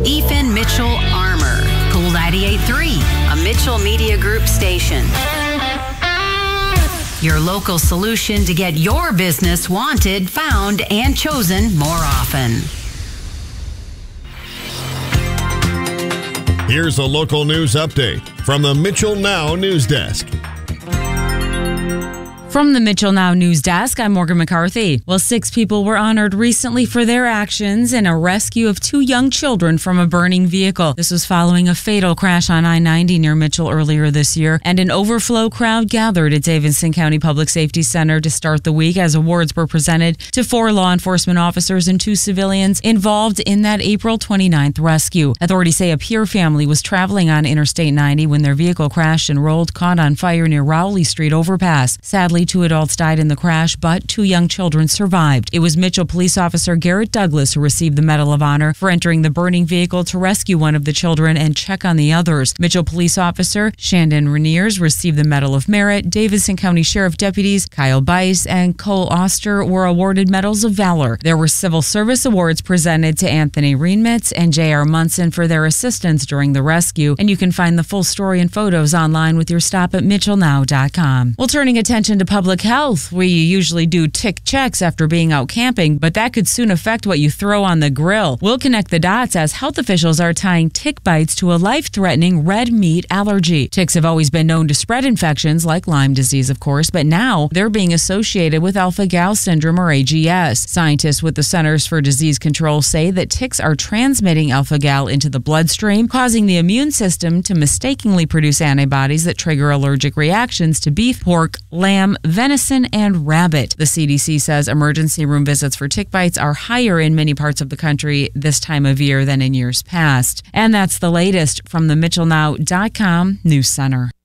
Ethan Mitchell Armor, Cool 98.3, a Mitchell Media Group station. Your local solution to get your business wanted, found, and chosen more often. Here's a local news update from the Mitchell Now News Desk. From the Mitchell Now News Desk, I'm Morgan McCarthy. Well, 6 people were honored recently for their actions in a rescue of 2 young children from a burning vehicle. This was following a fatal crash on I-90 near Mitchell earlier this year, and an overflow crowd gathered at Davidson County Public Safety Center to start the week as awards were presented to 4 law enforcement officers and 2 civilians involved in that April 29th rescue. Authorities say a Peer family was traveling on Interstate 90 when their vehicle crashed and rolled, caught on fire near Rowley Street overpass. Sadly, 2 adults died in the crash, but 2 young children survived. It was Mitchell Police Officer Garrett Douglas who received the Medal of Honor for entering the burning vehicle to rescue one of the children and check on the others. Mitchell Police Officer Shandon Reniers received the Medal of Merit. Davidson County Sheriff Deputies Kyle Bice and Cole Oster were awarded Medals of Valor. There were Civil Service Awards presented to Anthony Reinmitz and J.R. Munson for their assistance during the rescue, and you can find the full story and photos online with your stop at mitchellnow.com. Well, turning attention to public health, we usually do tick checks after being out camping, but that could soon affect what you throw on the grill. We'll connect the dots as health officials are tying tick bites to a life-threatening red meat allergy. Ticks have always been known to spread infections like Lyme disease, of course, but now they're being associated with alpha-gal syndrome or AGS. Scientists with the Centers for Disease Control say that ticks are transmitting alpha-gal into the bloodstream, causing the immune system to mistakenly produce antibodies that trigger allergic reactions to beef, pork, lamb, venison, and rabbit. The CDC says emergency room visits for tick bites are higher in many parts of the country this time of year than in years past. And that's the latest from the MitchellNow.com News Center.